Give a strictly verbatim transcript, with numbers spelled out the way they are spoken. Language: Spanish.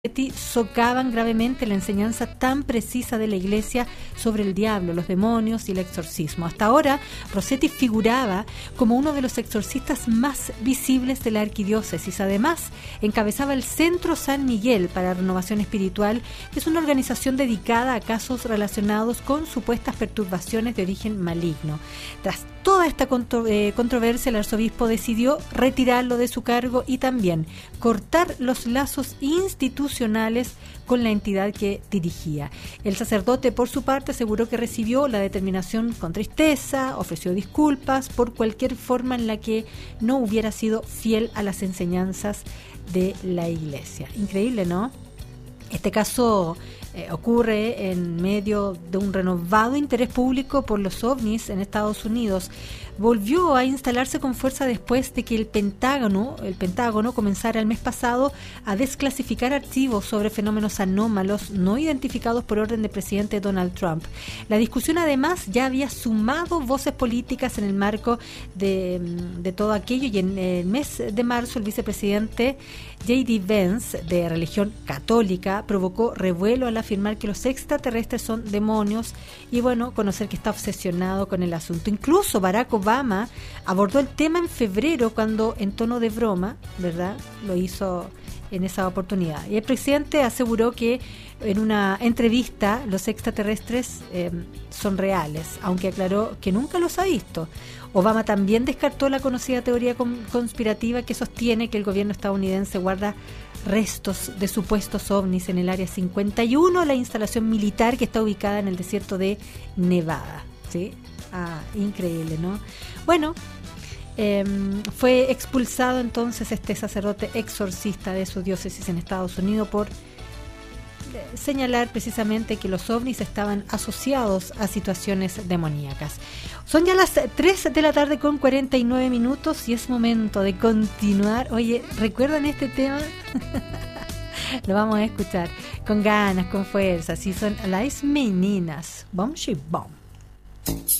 socavan gravemente la enseñanza tan precisa de la Iglesia sobre el diablo, los demonios y el exorcismo. Hasta ahora, Rossetti figuraba como uno de los exorcistas más visibles de la arquidiócesis. Además, encabezaba el Centro San Miguel para Renovación Espiritual, que es una organización dedicada a casos relacionados con supuestas perturbaciones de origen maligno. Tras toda esta contro- eh, controversia, el arzobispo decidió retirarlo de su cargo y también cortar los lazos institucionales con la entidad que dirigía. El sacerdote, por su parte, aseguró que recibió la determinación con tristeza, ofreció disculpas por cualquier forma en la que no hubiera sido fiel a las enseñanzas de la Iglesia. Increíble, ¿no? Este caso eh, ocurre en medio de un renovado interés público por los ovnis en Estados Unidos. Volvió a instalarse con fuerza después de que el Pentágono, el Pentágono comenzara el mes pasado a desclasificar archivos sobre fenómenos anómalos no identificados por orden del presidente Donald Trump. La discusión además ya había sumado voces políticas en el marco de, de todo aquello, y en el mes de marzo el vicepresidente J D Vance, de religión católica, provocó revuelo al afirmar que los extraterrestres son demonios y, bueno, conocer que está obsesionado con el asunto. Incluso Barack Obama abordó el tema en febrero cuando, en tono de broma, ¿verdad?, lo hizo en esa oportunidad. Y el presidente aseguró que en una entrevista los extraterrestres eh, son reales, aunque aclaró que nunca los ha visto. Obama también descartó la conocida teoría conspirativa que sostiene que el gobierno estadounidense guarda restos de supuestos ovnis en el Área cincuenta y uno, la instalación militar que está ubicada en el desierto de Nevada. ¿Sí? Ah, increíble, ¿no? Bueno, eh, fue expulsado entonces este sacerdote exorcista de su diócesis en Estados Unidos por señalar precisamente que los ovnis estaban asociados a situaciones demoníacas. Son ya las tres de la tarde con cuarenta y nueve minutos y es momento de continuar. Oye, ¿recuerdan este tema? Lo vamos a escuchar con ganas, con fuerza. Así son las meninas. Bom, she, bom.